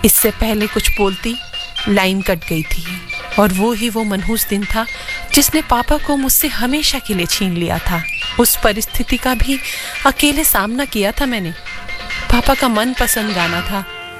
इससे पहले कुछ बोलती लाइन कट गई थी, और वो मनहूस दिन था जिसने पापा को मुझसे हमेशा के लिए छीन लिया था। उस परिस्थिति का भी अकेले सामना किया था मैंने। पापा का मनपसंद गाना था